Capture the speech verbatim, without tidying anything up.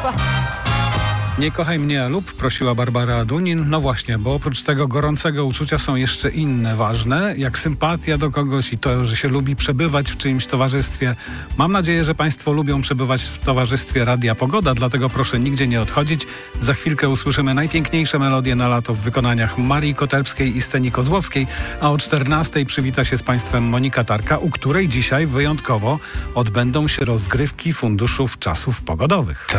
Państwa. Nie kochaj mnie lub, prosiła Barbara Dunin. No właśnie, bo oprócz tego gorącego uczucia są jeszcze inne ważne, jak sympatia do kogoś i to, że się lubi przebywać w czyimś towarzystwie. Mam nadzieję, że Państwo lubią przebywać w towarzystwie Radia Pogoda, dlatego proszę nigdzie nie odchodzić. Za chwilkę usłyszymy najpiękniejsze melodie na lato w wykonaniach Marii Kotelpskiej i Steni Kozłowskiej, a o czternastej przywita się z Państwem Monika Tarka, u której dzisiaj wyjątkowo odbędą się rozgrywki funduszów czasów pogodowych.